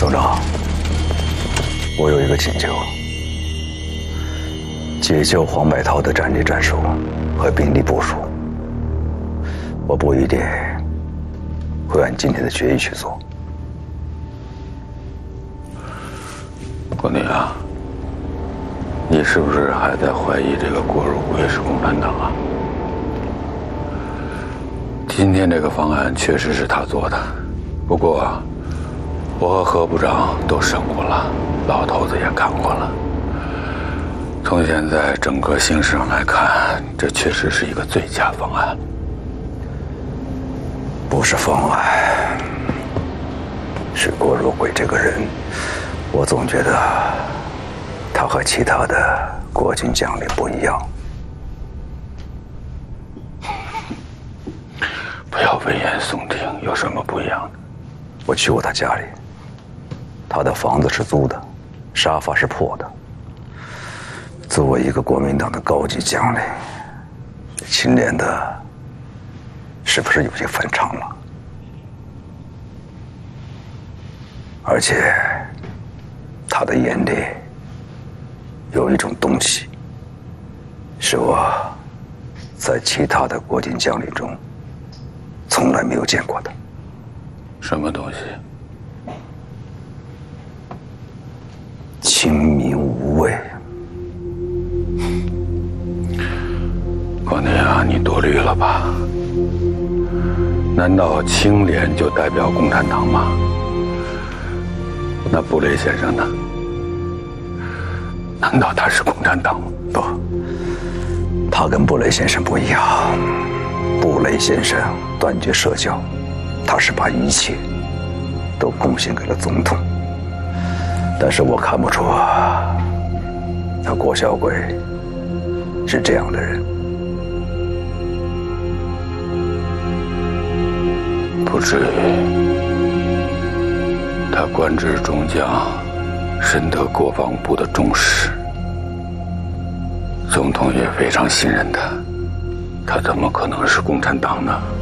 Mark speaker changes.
Speaker 1: 总长，我有一个请求：解救黄百韬的战略战术和兵力部署，我不一定会按今天的决议去做。
Speaker 2: 国宁啊，你是不是还在怀疑这个郭汝瑰是共产党啊？今天这个方案确实是他做的，不过我和何部长都审过了，老头子也看过了。从现在整个形势上来看，这确实是一个最佳方案。
Speaker 1: 不是方案，是郭汝瑰这个人，我总觉得他和其他的国军将领不一样。
Speaker 2: 不要危言耸听，有什么不一样的？
Speaker 1: 我去过他家里，他的房子是租的，沙发是破的。作为一个国民党的高级将领，清廉的是不是有些反常了？而且他的眼里有一种东西，是我在其他的国军将领中从来没有见过的。
Speaker 2: 什么东西？
Speaker 1: 清明无畏。
Speaker 2: 国宁啊，你多虑了吧？难道清廉就代表共产党吗？那布雷先生呢？难道他是共产党吗？
Speaker 1: 不，他跟布雷先生不一样。布雷先生断绝社交，他是把一切都贡献给了总统。但是我看不出那郭小鬼是这样的人。
Speaker 2: 不至于。他官至中将，深得国防部的重视，总统也非常信任他，他怎么可能是共产党呢？